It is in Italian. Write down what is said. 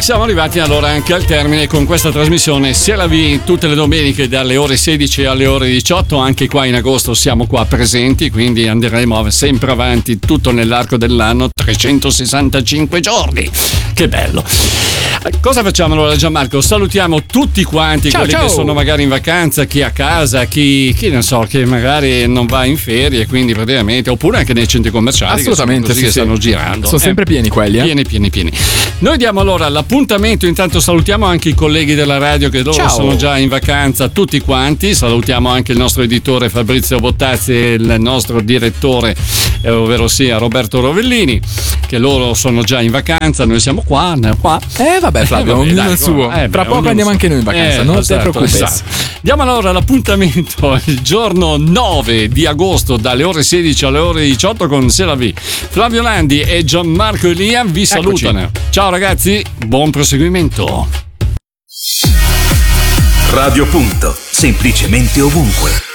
siamo arrivati allora anche al termine con questa trasmissione C'est la vie, tutte le domeniche dalle ore 16 alle ore 18. Anche qua in agosto siamo qua presenti, quindi andremo sempre avanti tutto nell'arco dell'anno, 365 giorni. Che bello. Cosa facciamo allora, Gianmarco? Salutiamo tutti quanti, quelli che sono magari in vacanza, chi a casa, chi non so, che magari non va in ferie, quindi praticamente, oppure anche nei centri commerciali. Assolutamente, che stanno girando. Sono sempre pieni quelli, Pieni. Noi diamo allora l'appuntamento, intanto salutiamo anche i colleghi della radio che loro sono già in vacanza, tutti quanti. Salutiamo anche il nostro editore Fabrizio Bottazzi e il nostro direttore, ovvero sia Roberto Rovellini, che loro sono già in vacanza, noi siamo qua. Vabbè Flavio, ognuno il suo. Tra poco andiamo anche noi in vacanza, non ti preoccupare. Diamo allora l'appuntamento il giorno 9 di agosto dalle ore 16 alle ore 18 con C'est la vie. Flavio Landi e Gianmarco Elia vi salutano. Ciao ragazzi, buon proseguimento. Radio Punto, semplicemente ovunque.